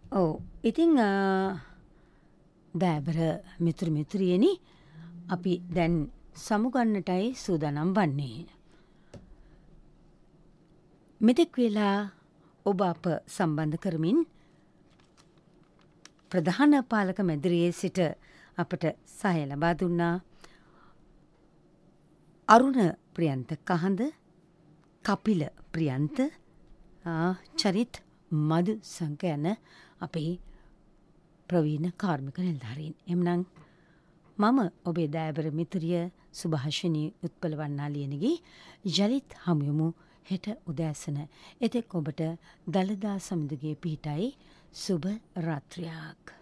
ඔව්. ඉතින් දෑබර මිතුරු මිතුරියනි අපි දැන් සමුගන්නටයි සූදානම් වන්නේ. මෙතෙක් වෙලා ඔබ අප සම්බන්ධ කරමින් ප්‍රධාන පාලක මැදිරියේ සිට අපට සහාය ලබා දුන්නා අරුණ ප්‍රියන්ත කහඳ, කපිල ප්‍රියන්ත, චරිත් මදු සංක යන අපේ ප්‍රවීණ කාර්මික නිලධාරීන්. එම්නම් මම ඔබේ දෑබර මිතුරිය සුභාෂිනී උත්පලවන්නා ලියනගේ යළිත් හමුයමු හෙට උදෑසන. එතෙක් ඔබට දළදා සමිඳුගේ පිහිටයි සුබ රාත්‍රියක්.